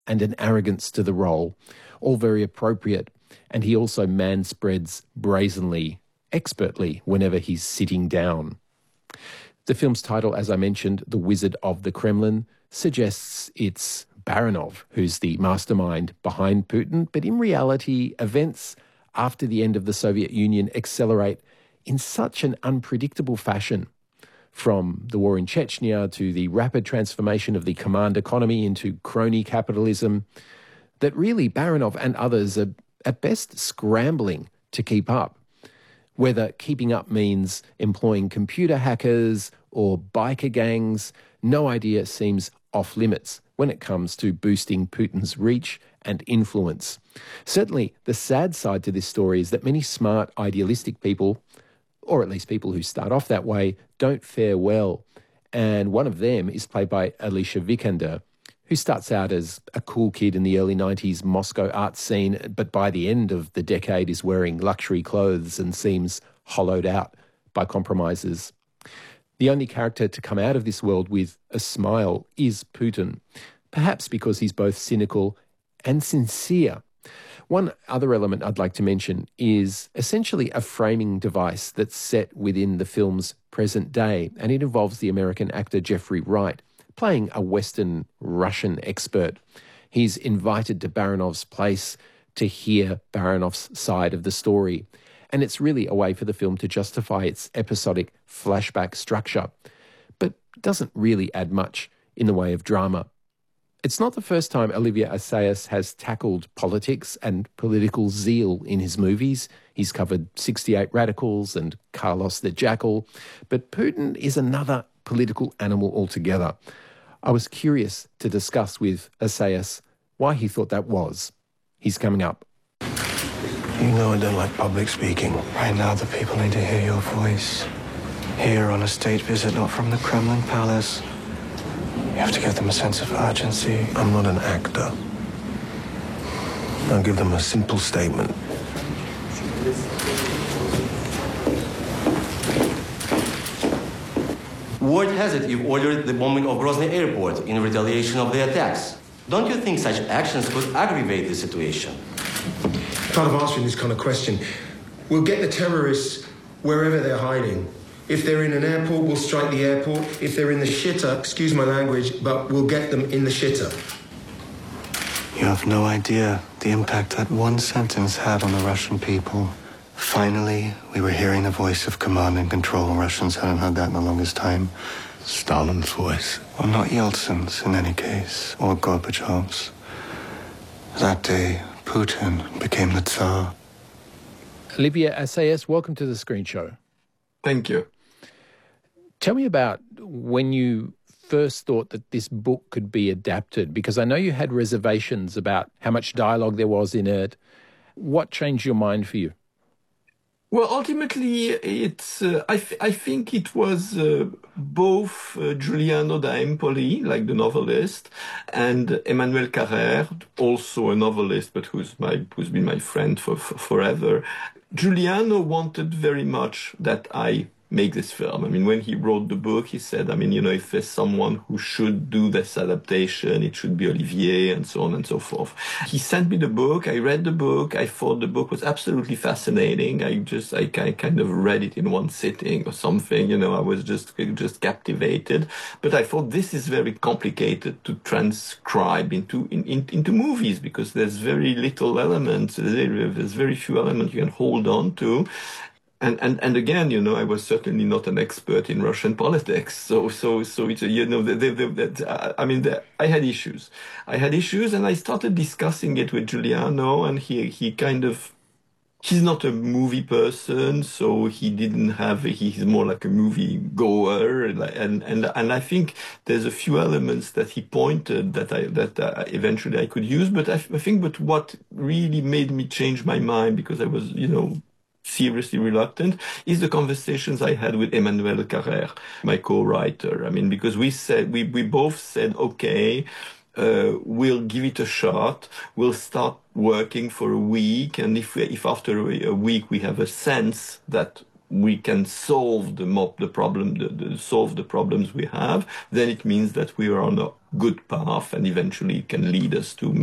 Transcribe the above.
and an arrogance to the role, all very appropriate. And he also manspreads brazenly, expertly, whenever he's sitting down. The film's title, as I mentioned, The Wizard of the Kremlin, suggests it's Baranov who's the mastermind behind Putin, but in reality, events after the end of the Soviet Union accelerate in such an unpredictable fashion, from the war in Chechnya to the rapid transformation of the command economy into crony capitalism, that really Baranov and others are at best scrambling to keep up. Whether keeping up means employing computer hackers or biker gangs, no idea seems off limits when it comes to boosting Putin's reach and influence. Certainly, the sad side to this story is that many smart, idealistic people, or at least people who start off that way, don't fare well. And one of them is played by Alicia Vikander, who starts out as a cool kid in the early 90s Moscow art scene, but by the end of the decade is wearing luxury clothes and seems hollowed out by compromises. The only character to come out of this world with a smile is Putin, perhaps because he's both cynical and sincere. One other element I'd like to mention is essentially a framing device that's set within the film's present day, and it involves the American actor Jeffrey Wright, playing a Western Russian expert. He's invited to Baranov's place to hear Baranov's side of the story. And it's really a way for the film to justify its episodic flashback structure, but doesn't really add much in the way of drama. It's not the first time Olivier Assayas has tackled politics and political zeal in his movies. He's covered 68 Radicals and Carlos the Jackal, but Putin is another political animal altogether. I was curious to discuss with Assayas why he thought that was. He's coming up. You know I don't like public speaking. Right now, the people need to hear your voice. Here on a state visit, not from the Kremlin Palace. You have to give them a sense of urgency. I'm not an actor. I'll give them a simple statement. Word has it you've ordered the bombing of Grozny airport in retaliation of the attacks. Don't you think such actions could aggravate the situation? Part of answering this kind of question, we'll get the terrorists wherever they're hiding. If they're in an airport, we'll strike the airport. If they're in the shitter, excuse my language, but we'll get them in the shitter. You have no idea the impact that one sentence had on the Russian people. Finally, we were hearing the voice of command and control. Russians hadn't heard that in the longest time. Stalin's voice. Well, not Yeltsin's in any case, or Gorbachev's. That day, Putin became the Tsar. Olivier Assayas, welcome to the Screen Show. Thank you. Tell me about when you first thought that this book could be adapted, because I know you had reservations about how much dialogue there was in it. What changed your mind for you? Well, ultimately, it's. I think it was both Giuliano da Empoli, like the novelist, and Emmanuel Carrère, also a novelist, but who's been my friend for forever. Giuliano wanted very much that I make this film. I mean, when he wrote the book, he said, if there's someone who should do this adaptation, it should be Olivier, and so on and so forth. He sent me the book. I read the book. I thought the book was absolutely fascinating. I kind of read it in one sitting or something. I was just captivated. But I thought this is very complicated to transcribe into movies, because there's very little elements. There's very few elements you can hold on to. And again, I was certainly not an expert in Russian politics. So it's, I had issues. And I started discussing it with Giuliano, and he's not a movie person, so he's more like a movie goer. And I think there's a few elements that he pointed that eventually I could use. But but what really made me change my mind, because I was, seriously reluctant, is the conversations I had with Emmanuel Carrère, my co-writer. Because we both said, okay, we'll give it a shot. We'll start working for a week. And if after a week we have a sense that we can solve solve the problems we have, then it means that we are on a good path, and eventually it can lead us to